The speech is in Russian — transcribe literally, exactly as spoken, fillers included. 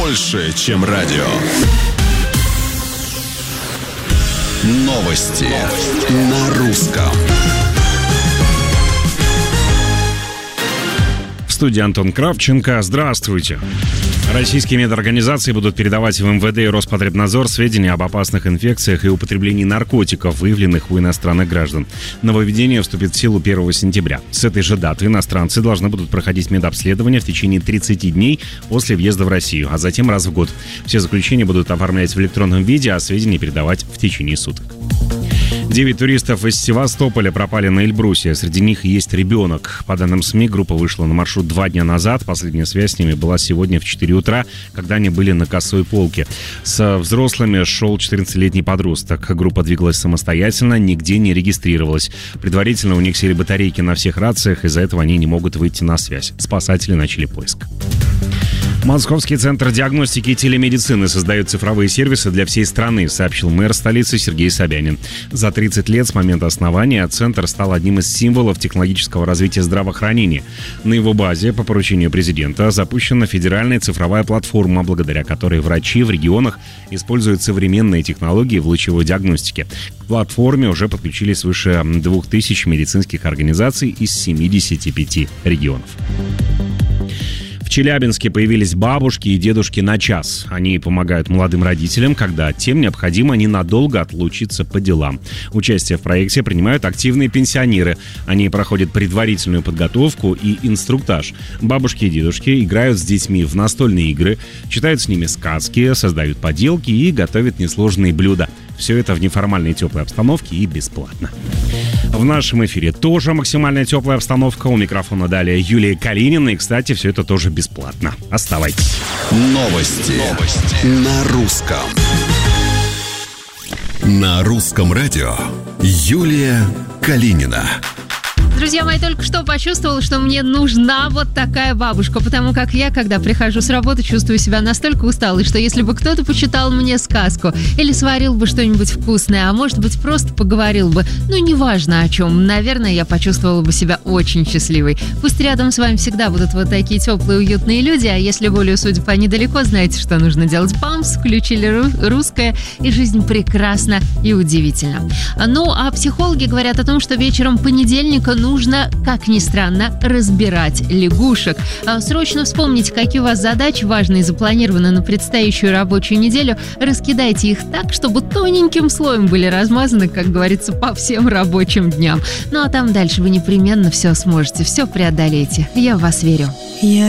больше, чем радио. Новости, Новости. На русском. В студии Антон Кравченко. Здравствуйте. Российские медорганизации будут передавать в эм вэ дэ и Роспотребнадзор сведения об опасных инфекциях и употреблении наркотиков, выявленных у иностранных граждан. Нововведение вступит в силу первого сентября. С этой же даты иностранцы должны будут проходить медобследование в течение тридцати дней после въезда в Россию, а затем раз в год. Все заключения будут оформлять в электронном виде, а сведения передавать в течение суток. Девять туристов из Севастополя пропали на Эльбрусе. Среди них есть ребенок. По данным СМИ, группа вышла на маршрут два дня назад. Последняя связь с ними была сегодня в четыре утра, когда они были на Косой Полке. С взрослыми шел четырнадцатилетний подросток. Группа двигалась самостоятельно, нигде не регистрировалась. Предварительно у них сели батарейки на всех рациях, из-за этого они не могут выйти на связь. Спасатели начали поиск. Московский центр диагностики и телемедицины создает цифровые сервисы для всей страны, сообщил мэр столицы Сергей Собянин. За тридцать лет с момента основания центр стал одним из символов технологического развития здравоохранения. На его базе по поручению президента запущена федеральная цифровая платформа, благодаря которой врачи в регионах используют современные технологии в лучевой диагностике. К платформе уже подключились свыше двух тысяч медицинских организаций из семидесяти пяти регионов. В Челябинске появились бабушки и дедушки на час. Они помогают молодым родителям, когда тем необходимо ненадолго отлучиться по делам. Участие в проекте принимают активные пенсионеры. Они проходят предварительную подготовку и инструктаж. Бабушки и дедушки играют с детьми в настольные игры, читают с ними сказки, создают поделки и готовят несложные блюда. Все это в неформальной теплой обстановке и бесплатно. В нашем эфире тоже максимальная теплая обстановка. У микрофона далее Юлия Калинина. И, кстати, все это тоже бесплатно. Оставайтесь. Новости, Новости. На русском. На русском радио Юлия Калинина. Друзья мои, только что почувствовала, что мне нужна вот такая бабушка, потому как я, когда прихожу с работы, чувствую себя настолько усталой, что если бы кто-то почитал мне сказку или сварил бы что-нибудь вкусное, а может быть просто поговорил бы, ну неважно о чем, наверное, я почувствовала бы себя очень счастливой. Пусть рядом с вами всегда будут вот такие теплые, уютные люди, а если волю судеб они далеко, знаете, что нужно делать. Памс, включили ру- русское, и жизнь прекрасна и удивительна. Ну, а психологи говорят о том, что вечером понедельника нужно Нужно, как ни странно, разбирать лягушек. Срочно вспомните, какие у вас задачи важные запланированы на предстоящую рабочую неделю. Раскидайте их так, чтобы тоненьким слоем были размазаны, как говорится, по всем рабочим дням. Ну а там дальше вы непременно все сможете, все преодолеете. Я в вас верю. Я